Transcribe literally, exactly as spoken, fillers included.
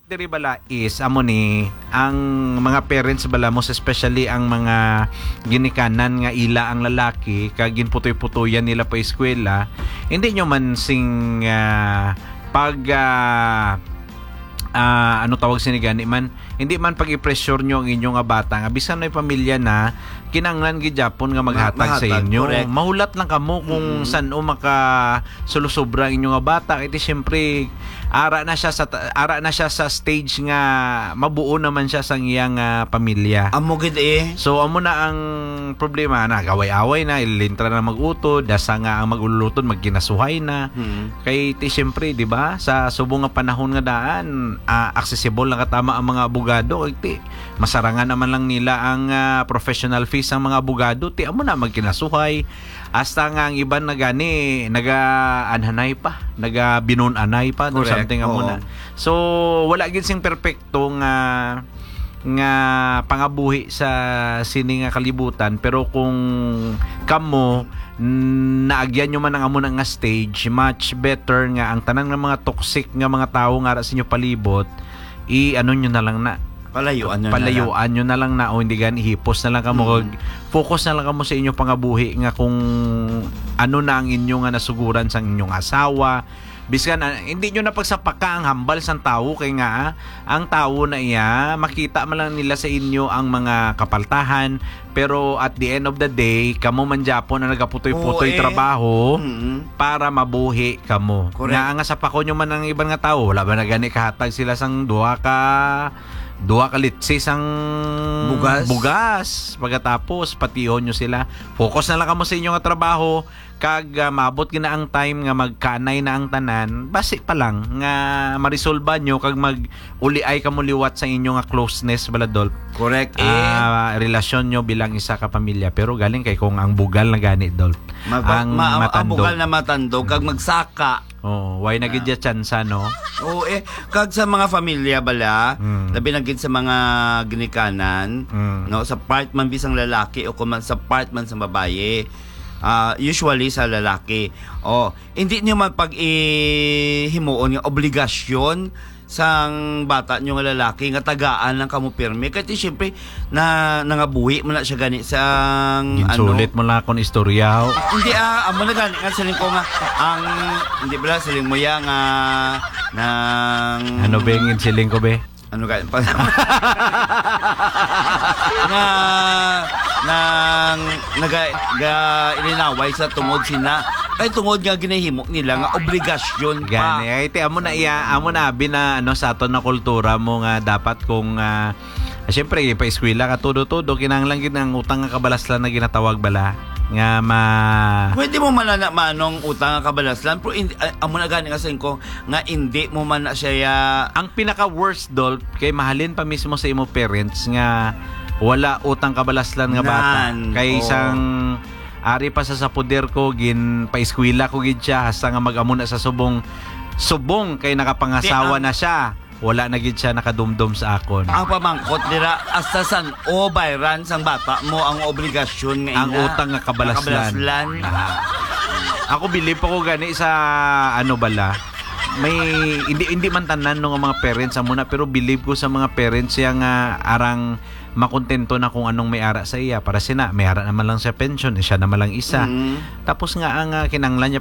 diri bala is amo ni ang mga parents bala most especially ang mga ginikanan nga ila ang lalaki kag ginputoy-putoyan nila pa eskwela, hindi nyo man sing uh, pag uh, uh, ano tawag sinigani man, hindi man pag i-pressure nyo ang inyong nga bata nga bisan may pamilya na kinanglan gid Japon nga maghatag Ma- sa inyo. Correct. Mahulat lang kamo kung mm. saan o maka sulusobra ang inyong nga bata. Iti syempre ara na siya sa ara na siya sa stage nga mabuo naman siya sa iyang uh, pamilya. Amo gid eh. So amo na ang problema na gaway-away na ilintra na mag-utod, dasa nga ang magulutod magkinasuhay na. Mm. Kay ti syempre di ba sa subong nga panahon nga daan uh, accessible lang katama ang mga abogado. Iti masarangan naman lang nila ang uh, professional fees ang mga abogado, ti amo na magkinasuhay hasta nga ang iban na gani naga-anhanay pa, naga-binunanay pa or something amo na. So wala gid sing perpekto nga nga pangabuhi sa sini nga kalibutan, pero kung kamo naagyan nyo man ang amo na nga stage, much better nga ang tanang ng mga toxic nga mga tao nga sa inyo palibot i-ano nyo na lang na palayuan nyo palayuan nyo na lang na o hindi gan ihipos na lang kamo, mm. focus na lang kamo sa inyong pangabuhi nga kung ano na ang inyong nga nasuguran sa inyong asawa. Biskan uh, hindi nyo na pagsapaka ang hambal sang tao kay nga ang tao na iya makita man lang nila sa inyo ang mga kapaltahan, pero at the end of the day kamo man Japon na nagaputoy-putoy oh, eh. trabaho mm-hmm. para mabuhi kamo. Nga nga sa pako nyo man ang ibang nga tao wala ba na gani kahatag sila sang duha ka duha ka litsis ang bugas. bugas pagkatapos patihon nyo sila. Focus na lang kamo sa inyo nga trabaho kag uh, maabot gina ang time nga magkanay na ang tanan, basi pa lang nga marisolba nyo kag mag-uliay kamo liwat sa inyo nga closeness baladol. Correct. Uh, eh. Relasyon nyo bilang isa ka pamilya, pero galing kay kung ang bugal na gani dol. Ma- ang ma- matandog. Ang bugal na matandog kag magsaka. Oh, why na gid ya chansa no? Oo eh, kag sa mga pamilya bala, mm. labi na gid sa mga ginikanan, mm. no, sa part man bisang lalaki o kung sa part man sa babaye. Uh, usually sa lalaki. Oh, hindi niyo man pag ihimuon yung obligasyon sang bata nyo nga lalaki nga tagaan lang kamo pirmi kasi syempre na nangabuhi mo na siya gani sang sulit ano, mo lang akong istorya ho. Hindi ah amo na gani nga siling ko nga ang hindi bala siling mo ya nga nang ano bengin siling ko be ano gani pa nga nang naga ga ilinaway sa tungod sina ay tungod nga ginahimo nila nga obligasyon pa. Gani ay ti amo na iya amo na abi na ano sa aton na kultura mo nga dapat kung uh, syempre pa eskwela ka todo-todo kinahanglan gid ang utang nga kabalaslan na ginatawag bala nga ma pwede mo man na manong utang nga kabalaslan pero hindi, uh, amo na gani kasi ko nga hindi mo man na siya ya... ang pinaka worst dol kay mahalin pa mismo sa imo parents nga wala utang kabalaslan nga bata. Nan, kay isang oh. ari pa sa sa poder ko gin pa eskwela ko gid siya hasta nga mag-amo na sa subong subong kay nakapangasawa na siya. Wala na gid siya nakadumdum sa akon. Ang pamangkot dira hasta san o bayran sang bata mo ang obligasyon nga ang ina, utang nga kabalaslan. kabalaslan. Ah. Ako believe ko gani sa ano bala. May hindi hindi man tanan ng mga parents amo na, pero believe ko sa mga parents yang uh, arang makontento na kung anong may ara sa iya para sina may ara naman lang sa pension, eh, siya naman lang isa. Mm-hmm. Tapos nga ang uh, kinanglan niya